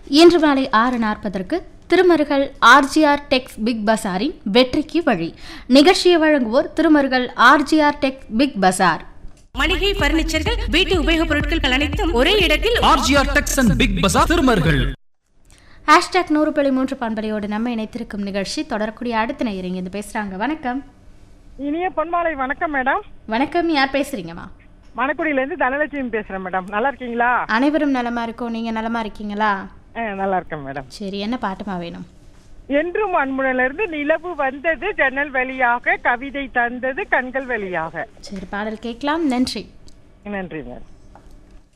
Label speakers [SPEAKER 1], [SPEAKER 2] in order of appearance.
[SPEAKER 1] இன்று மாலை 6:40 திருமருகல் ஆர்ஜிஆர் டெக்ஸ் பிக் பசாரின் வெற்றிக்கு வழி. நிகழ்ச்சியை வழங்குவோர் திருமருகல் ஆர்ஜிஆர் டெக்ஸ் பிக் பசார்.
[SPEAKER 2] மளிகை, பர்னிச்சர்கள், வீட்டு உபயோகப் பொருட்கள் அனைத்தும் ஒரே இடத்தில்.
[SPEAKER 3] ஆர்ஜிஆர் டெக்ஸ் அண்ட் பிக் பசார் திருமருகல்.
[SPEAKER 1] #100.3 பண்பலையோடு நம்ம இணைத்திருக்கும் நிகழ்ச்சி தொடரக்கூடிய அடுத்த நேயர் இருந்து பேசுறாங்க. வணக்கம்.
[SPEAKER 4] இனிய பொன்மாலை வணக்கம் மேடம்.
[SPEAKER 1] வணக்கம், யார் பேசுறீங்கம்மா?
[SPEAKER 4] மணக்குடியில இருந்து தனலட்சுமி பேசுறேன் மேடம். நல்லா இருக்கீங்களா?
[SPEAKER 1] அனைவரும் நலமா இருக்கோம். நீங்க நலமா இருக்கீங்களா?
[SPEAKER 4] நல்லா இருக்கேன் மேடம்.
[SPEAKER 1] சரி, என்ன பாட்டுமா வேணும்?
[SPEAKER 4] என்றும் அன்புல இருந்து நிலவு வந்தது ஜன்னல் வழியாக, கவிதை தந்தது கண்கள் வழியாக.
[SPEAKER 1] சரி, பாடல் கேட்கலாம். நன்றி.
[SPEAKER 4] நன்றி மேடம்.